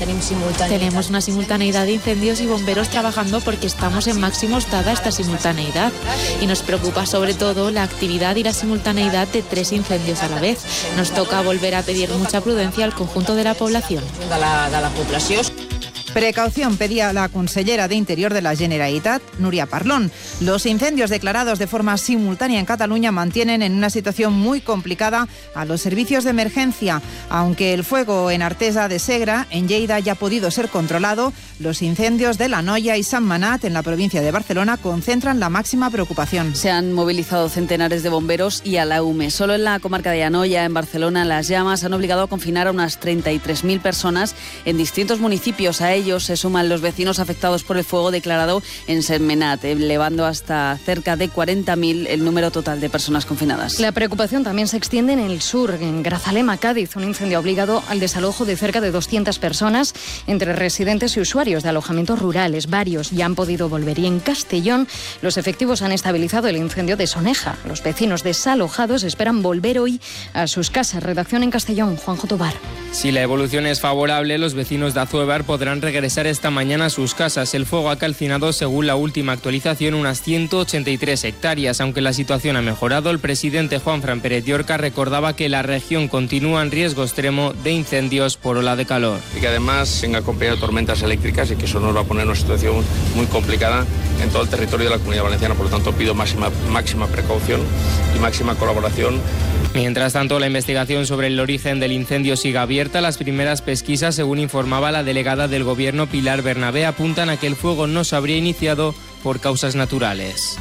Tenemos una simultaneidad de incendios y bomberos trabajando porque estamos en máximos dada esta simultaneidad. Y nos preocupa sobre todo la actividad y la simultaneidad de 3 incendios a la vez. Nos toca volver a pedir mucha prudencia al conjunto de la población. Precaución pedía la consellera de Interior de la Generalitat, Núria Parlon. Los incendios declarados de forma simultánea en Cataluña mantienen en una situación muy complicada a los servicios de emergencia. Aunque el fuego en Artesa de Segre, en Lleida, ya ha podido ser controlado, los incendios de La Noia y Sant Manat, en la provincia de Barcelona, concentran la máxima preocupación. Se han movilizado centenares de bomberos y a la UME. Solo en la comarca de Anoia, en Barcelona, las llamas han obligado a confinar a unas 33.000 personas en distintos municipios. A ellos se suman los vecinos afectados por el fuego declarado en Sentmenat, elevando hasta cerca de 40.000 el número total de personas confinadas. La preocupación también se extiende en el sur, en Grazalema, Cádiz. Un incendio ha obligado al desalojo de cerca de 200 personas, entre residentes y usuarios de alojamientos rurales. Varios ya han podido volver. Y en Castellón, los efectivos han estabilizado el incendio de Soneja. Los vecinos desalojados esperan volver hoy a sus casas. Redacción en Castellón, Juanjo Tobar. Si la evolución es favorable, los vecinos de Azuebar podrán regresar esta mañana a sus casas. El fuego ha calcinado, según la última actualización, unas 183 hectáreas. Aunque la situación ha mejorado, el presidente Juanfran Pérez Llorca recordaba que la región continúa en riesgo extremo de incendios por ola de calor. Y que además venga acompañado de tormentas eléctricas y que eso nos va a poner en una situación muy complicada en todo el territorio de la Comunidad Valenciana. Por lo tanto, pido máxima precaución y máxima colaboración. Mientras tanto, la investigación sobre el origen del incendio sigue abierta. Las primeras pesquisas, según informaba la delegada del Gobierno Pilar Bernabé, apuntan a que el fuego no se habría iniciado por causas naturales.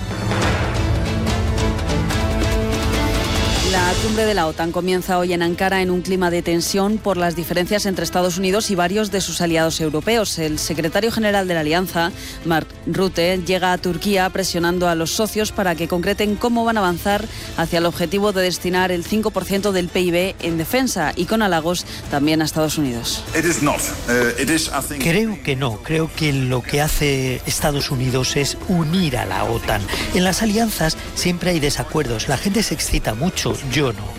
La cumbre de la OTAN comienza hoy en Ankara en un clima de tensión por las diferencias entre Estados Unidos y varios de sus aliados europeos. El secretario general de la Alianza, Mark Rutte, llega a Turquía presionando a los socios para que concreten cómo van a avanzar hacia el objetivo de destinar el 5% del PIB en defensa y con halagos también a Estados Unidos. Creo que no. Creo que lo que hace Estados Unidos es unir a la OTAN. En las alianzas siempre hay desacuerdos. La gente se excita mucho. Yo no.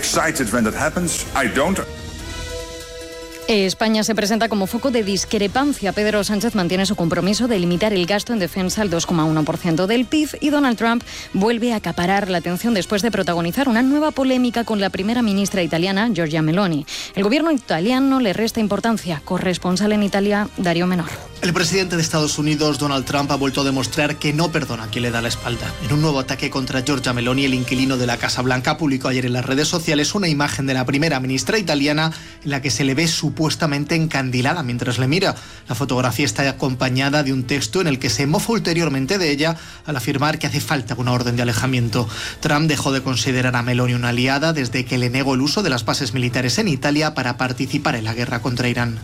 España se presenta como foco de discrepancia. Pedro Sánchez mantiene su compromiso de limitar el gasto en defensa al 2,1% del PIB y Donald Trump vuelve a acaparar la atención después de protagonizar una nueva polémica con la primera ministra italiana, Giorgia Meloni. El gobierno italiano le resta importancia. Corresponsal en Italia, Darío Menor. El presidente de Estados Unidos, Donald Trump, ha vuelto a demostrar que no perdona a quien le da la espalda. En un nuevo ataque contra Giorgia Meloni, el inquilino de la Casa Blanca publicó ayer en las redes sociales una imagen de la primera ministra italiana en la que se le ve supuestamente encandilada mientras le mira. La fotografía está acompañada de un texto en el que se mofa ulteriormente de ella al afirmar que hace falta una orden de alejamiento. Trump dejó de considerar a Meloni una aliada desde que le negó el uso de las bases militares en Italia para participar en la guerra contra Irán.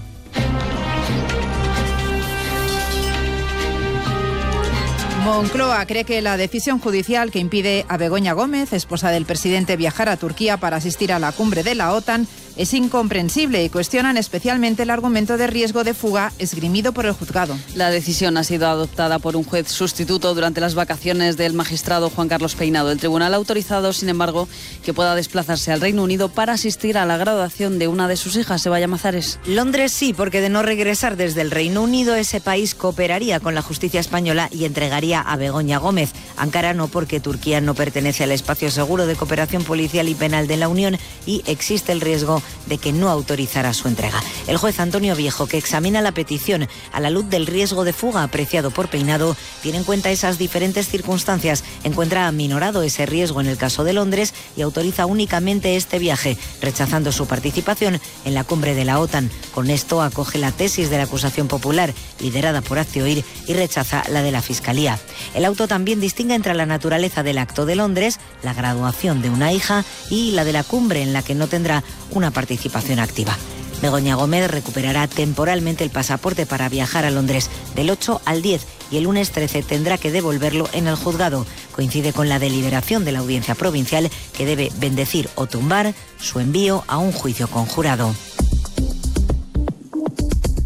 Moncloa cree que la decisión judicial que impide a Begoña Gómez, esposa del presidente, viajar a Turquía para asistir a la cumbre de la OTAN es incomprensible y cuestionan especialmente el argumento de riesgo de fuga esgrimido por el juzgado. La decisión ha sido adoptada por un juez sustituto durante las vacaciones del magistrado Juan Carlos Peinado. El tribunal ha autorizado, sin embargo, que pueda desplazarse al Reino Unido para asistir a la graduación de una de sus hijas, Sebaya Mazares. Londres sí, porque de no regresar desde el Reino Unido, ese país cooperaría con la justicia española y entregaría a Begoña Gómez. Ankara no, porque Turquía no pertenece al espacio seguro de cooperación policial y penal de la Unión y existe el riesgo de que no autorizara su entrega. El juez Antonio Viejo, que examina la petición a la luz del riesgo de fuga apreciado por Peinado, tiene en cuenta esas diferentes circunstancias, encuentra aminorado ese riesgo en el caso de Londres y autoriza únicamente este viaje, rechazando su participación en la cumbre de la OTAN. Con esto acoge la tesis de la acusación popular, liderada por Hazte Oír, y rechaza la de la Fiscalía. El auto también distingue entre la naturaleza del acto de Londres, la graduación de una hija, y la de la cumbre, en la que no tendrá una participación activa. Begoña Gómez recuperará temporalmente el pasaporte para viajar a Londres del 8 al 10 y el lunes 13 tendrá que devolverlo en el juzgado. Coincide con la deliberación de la Audiencia Provincial, que debe bendecir o tumbar su envío a un juicio conjurado.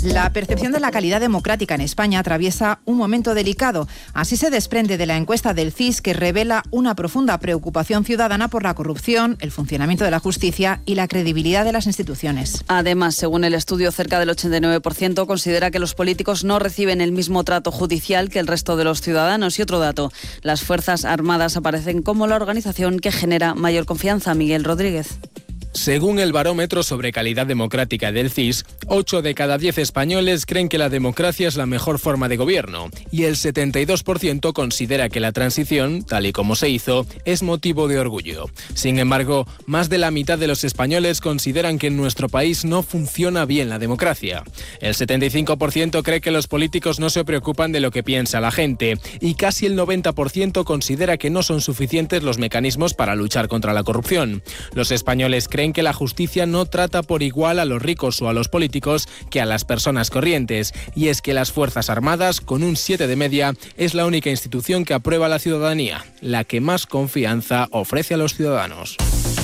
La percepción de la calidad democrática en España atraviesa un momento delicado. Así se desprende de la encuesta del CIS, que revela una profunda preocupación ciudadana por la corrupción, el funcionamiento de la justicia y la credibilidad de las instituciones. Además, según el estudio, cerca del 89% considera que los políticos no reciben el mismo trato judicial que el resto de los ciudadanos. Y otro dato, las Fuerzas Armadas aparecen como la organización que genera mayor confianza. Miguel Rodríguez. Según el barómetro sobre calidad democrática del CIS, 8 de cada 10 españoles creen que la democracia es la mejor forma de gobierno y el 72% considera que la transición, tal y como se hizo, es motivo de orgullo. Sin embargo, más de la mitad de los españoles consideran que en nuestro país no funciona bien la democracia. El 75% cree que los políticos no se preocupan de lo que piensa la gente y casi el 90% considera que no son suficientes los mecanismos para luchar contra la corrupción. Los españoles creen que la justicia no trata por igual a los ricos o a los políticos que a las personas corrientes, y es que las Fuerzas Armadas, con un 7 de media, es la única institución que aprueba a la ciudadanía, la que más confianza ofrece a los ciudadanos.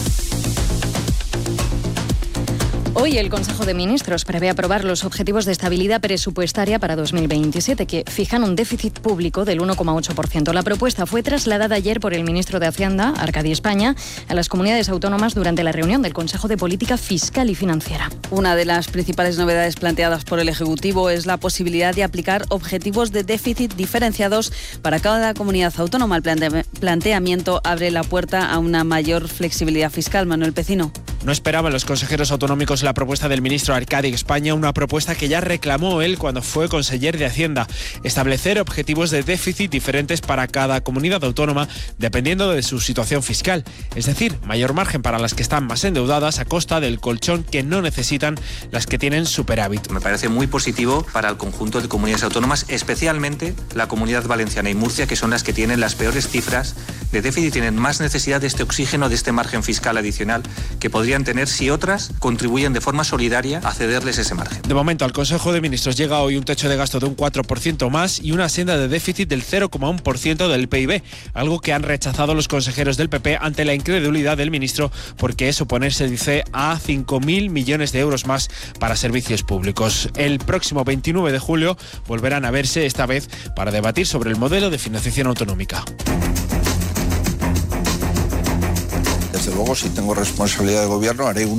Hoy el Consejo de Ministros prevé aprobar los objetivos de estabilidad presupuestaria para 2027, que fijan un déficit público del 1,8%. La propuesta fue trasladada ayer por el ministro de Hacienda, Arcadi España, a las comunidades autónomas durante la reunión del Consejo de Política Fiscal y Financiera. Una de las principales novedades planteadas por el Ejecutivo es la posibilidad de aplicar objetivos de déficit diferenciados para cada comunidad autónoma. El planteamiento abre la puerta a una mayor flexibilidad fiscal. Manuel Pecino. No esperaban los consejeros autonómicos la propuesta del ministro Arcadi España, una propuesta que ya reclamó él cuando fue conseller de Hacienda: establecer objetivos de déficit diferentes para cada comunidad autónoma dependiendo de su situación fiscal, es decir, mayor margen para las que están más endeudadas a costa del colchón que no necesitan las que tienen superávit. Me parece muy positivo para el conjunto de comunidades autónomas, especialmente la Comunidad Valenciana y Murcia, que son las que tienen las peores cifras de déficit, tienen más necesidad de este oxígeno, de este margen fiscal adicional que podrían tener si otras contribuyen de forma solidaria a cederles ese margen. De momento, al Consejo de Ministros llega hoy un techo de gasto de un 4% más y una senda de déficit del 0,1% del PIB, algo que han rechazado los consejeros del PP ante la incredulidad del ministro, porque es oponerse, dice, a 5.000 millones de euros más para servicios públicos. El próximo 29 de julio volverán a verse, esta vez para debatir sobre el modelo de financiación autonómica. Desde luego, si tengo responsabilidad de gobierno, haré un